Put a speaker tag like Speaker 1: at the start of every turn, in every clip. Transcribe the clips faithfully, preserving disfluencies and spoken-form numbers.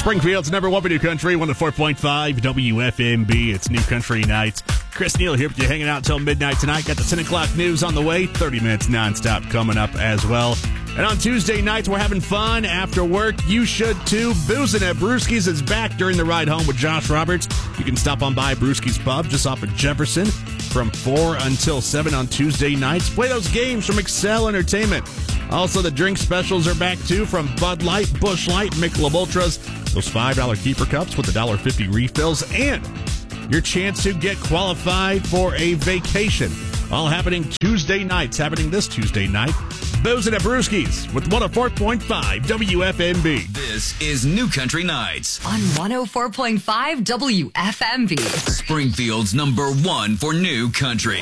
Speaker 1: Springfield's number one for New Country, one oh four point five W F M B. It's New Country Nights. Chris Neal here with you, hanging out until midnight tonight. Got the ten o'clock news on the way. thirty minutes nonstop coming up as well. And on Tuesday nights, we're having fun after work. You should too. Boozing at Brewski's is back during the ride home with Josh Roberts. You can stop on by Brewski's Pub just off of Jefferson from four until seven on Tuesday nights. Play those games from Excel Entertainment. Also, the drink specials are back too from Bud Light, Busch Light, Michelob Ultras. Those five dollar keeper cups with the one dollar fifty refills. And your chance to get qualified for a vacation. All happening Tuesday nights. Happening this Tuesday night. Boozing at Brewski's with one oh four point five W F M B.
Speaker 2: This is New Country Nights
Speaker 3: on one oh four point five W F M B.
Speaker 2: Springfield's number one for New Country.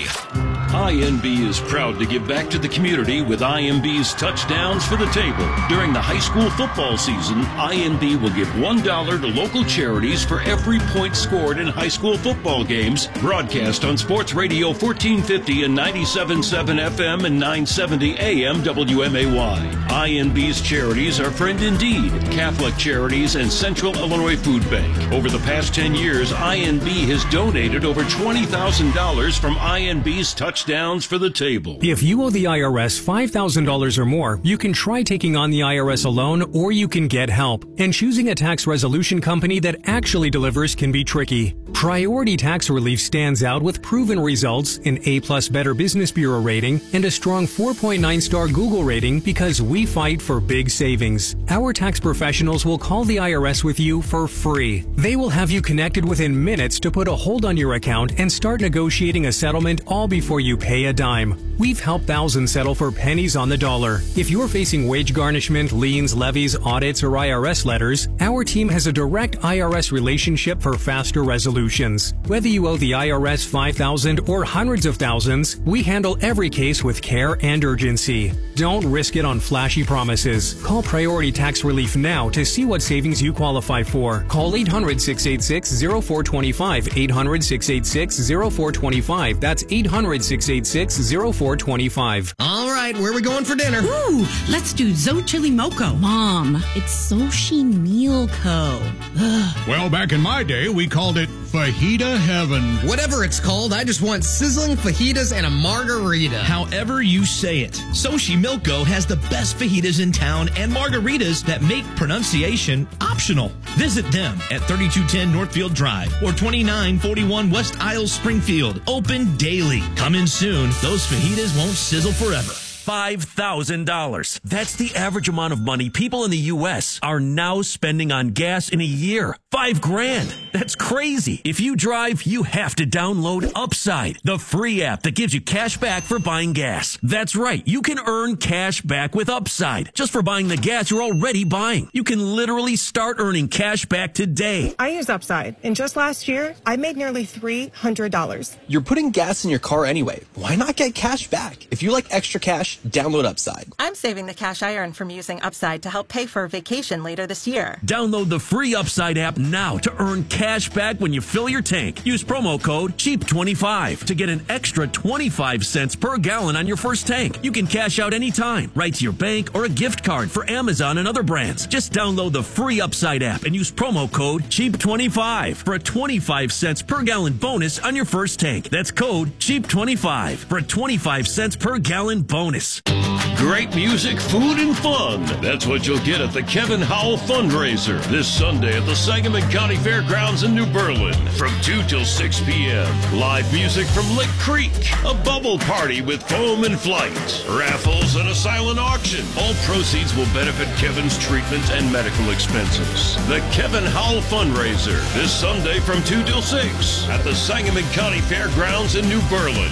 Speaker 4: I N B is proud to give back to the community with I M B's Touchdowns for the Table. During the high school football season, I N B will give one dollar to local charities for every point scored in high school football games. Broadcast on Sports Radio fourteen fifty and ninety-seven point seven F M and nine seventy A M W M A Y. I N B's charities are Friend Indeed, Catholic Charities, and Central Illinois Food Bank. Over the past ten years, I N B has donated over twenty thousand dollars from I N B's Touchdowns for the Table.
Speaker 5: If you owe the I R S five thousand dollars or more, you can try taking on the I R S alone, or you can get help. And choosing a tax resolution company that actually delivers can be tricky. Priority Tax Relief stands out with proven results, an A-plus Better Business Bureau rating, and a strong four point nine star Google rating because we fight for big savings. Our tax professionals will call the I R S with you for free. They will have you connected within minutes to put a hold on your account and start negotiating a settlement all before you pay a dime. We've helped thousands settle for pennies on the dollar. If you're facing wage garnishment, liens, levies, audits, or I R S letters, our team has a direct I R S relationship for faster resolutions. Whether you owe the I R S five thousand dollars or hundreds of thousands, we handle every case with care and urgency. Don't risk it on flashy promises. Call Priority Tax Relief now to see what savings you qualify for. Call eight hundred, six eight six, oh four two five, eight hundred, six eight six, oh four two five. That's eight hundred, six eight six, oh four two five.
Speaker 6: All right, where are we going for dinner?
Speaker 7: Ooh, let's do Zo Chili Moco.
Speaker 8: Mom, it's Soshi Meal Co. Ugh.
Speaker 9: Well, back in my day, we called it Fajita Heaven.
Speaker 6: Whatever it's called, I just want sizzling fajitas and a margarita.
Speaker 10: However you say it, Soshi Milko has the best fajitas in town and margaritas that make pronunciation optional. Visit them at thirty-two ten Northfield Drive or twenty-nine forty-one West Isles, Springfield. Open daily. Come in soon. Those fajitas won't sizzle forever.
Speaker 11: five thousand dollars. That's the average amount of money people in the U S are now spending on gas in a year. Five grand. That's crazy. If you drive, you have to download Upside, the free app that gives you cash back for buying gas. That's right. You can earn cash back with Upside just for buying the gas you're already buying. You can literally start earning cash back today.
Speaker 12: I use Upside, and just last year, I made nearly three hundred dollars.
Speaker 13: You're putting gas in your car anyway. Why not get cash back? If you like extra cash, download Upside.
Speaker 14: I'm saving the cash I earn from using Upside to help pay for a vacation later this year.
Speaker 11: Download the free Upside app now to earn cash back when you fill your tank. Use promo code cheap twenty-five to get an extra twenty-five cents per gallon on your first tank. You can cash out anytime, right to your bank or a gift card for Amazon and other brands. Just download the free Upside app and use promo code cheap twenty-five for a twenty-five cents per gallon bonus on your first tank. That's code cheap twenty-five for a twenty-five cents per gallon bonus.
Speaker 4: Great music, food, and fun. That's what you'll get at the Kevin Howell Fundraiser this Sunday at the Sangamon County Fairgrounds in New Berlin from two till six p.m. Live music from Lick Creek, a bubble party with foam and flight, raffles, and a silent auction. All proceeds will benefit Kevin's treatment and medical expenses. The Kevin Howell Fundraiser this Sunday from two till six at the Sangamon County Fairgrounds in New Berlin.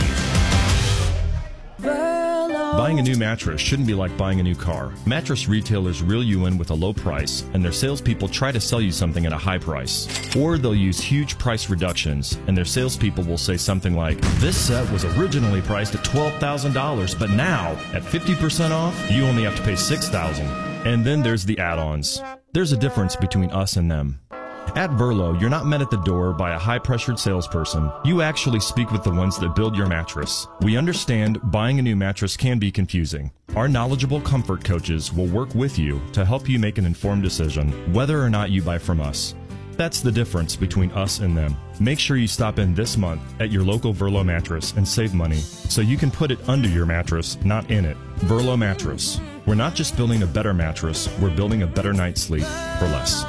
Speaker 15: Buying a new mattress shouldn't be like buying a new car. Mattress retailers reel you in with a low price, and their salespeople try to sell you something at a high price. Or they'll use huge price reductions, and their salespeople will say something like, "This set was originally priced at twelve thousand dollars, but now, at fifty percent off, you only have to pay six thousand dollars. And then there's the add-ons. There's a difference between us and them. At Verlo, you're not met at the door by a high-pressured salesperson. You actually speak with the ones that build your mattress. We understand buying a new mattress can be confusing. Our knowledgeable comfort coaches will work with you to help you make an informed decision whether or not you buy from us. That's the difference between us and them. Make sure you stop in this month at your local Verlo mattress and save money so you can put it under your mattress, not in it. Verlo Mattress. We're not just building a better mattress, we're building a better night's sleep for less.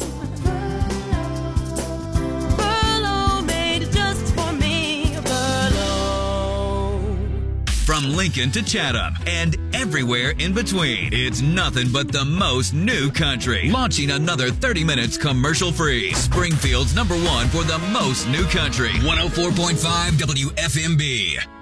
Speaker 2: From Lincoln to Chatham and everywhere in between, it's nothing but the most new country. Launching another thirty minutes commercial free. Springfield's number one for the most new country. one oh four point five W F M B.